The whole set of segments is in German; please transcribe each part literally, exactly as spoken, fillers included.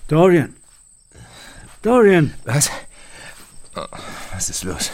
Dorian. Dorian. Was? Oh, was ist los?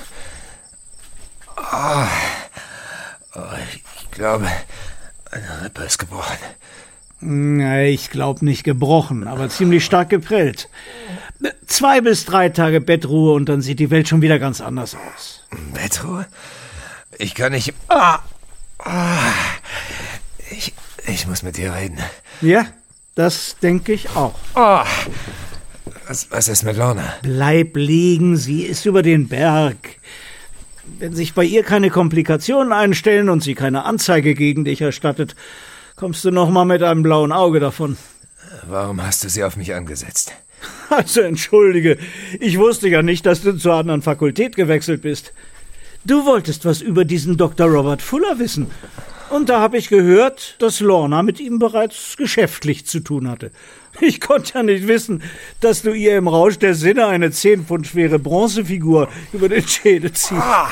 Oh, oh, ich glaube, eine Rippe ist gebrochen. Na, ich glaube nicht gebrochen, aber ziemlich stark geprellt. Zwei bis drei Tage Bettruhe und dann sieht die Welt schon wieder ganz anders aus. Bettruhe? Ich kann nicht... Ah, ah, ich, ich muss mit dir reden. Ja, das denke ich auch. Oh, was, was ist mit Lorna? Bleib liegen, sie ist über den Berg. Wenn sich bei ihr keine Komplikationen einstellen und sie keine Anzeige gegen dich erstattet, kommst du noch mal mit einem blauen Auge davon. Warum hast du sie auf mich angesetzt? Also entschuldige, ich wusste ja nicht, dass du zur anderen Fakultät gewechselt bist. Du wolltest was über diesen Doktor Robert Fuller wissen. Und da habe ich gehört, dass Lorna mit ihm bereits geschäftlich zu tun hatte. Ich konnte ja nicht wissen, dass du ihr im Rausch der Sinne eine zehn Pfund schwere Bronzefigur über den Schädel ziehst. Ah.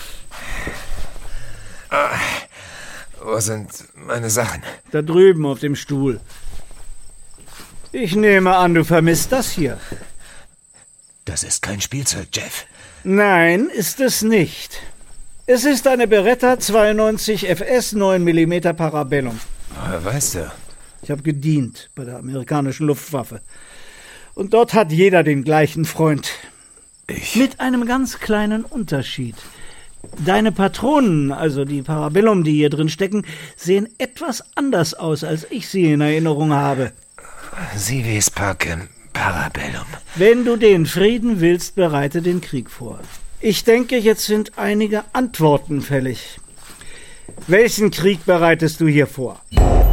Ah. Wo sind meine Sachen? Da drüben auf dem Stuhl. Ich nehme an, du vermisst das hier. Das ist kein Spielzeug, Jeff. Nein, ist es nicht. Es ist eine Beretta zweiundneunzig F S neun Millimeter Parabellum. Woher weißt du? Ich habe gedient bei der amerikanischen Luftwaffe. Und dort hat jeder den gleichen Freund. Ich? Mit einem ganz kleinen Unterschied. Deine Patronen, also die Parabellum, die hier drin stecken, sehen etwas anders aus, als ich sie in Erinnerung habe. Sivis Parke Parabellum. Wenn du den Frieden willst, bereite den Krieg vor. Ich denke, jetzt sind einige Antworten fällig. Welchen Krieg bereitest du hier vor?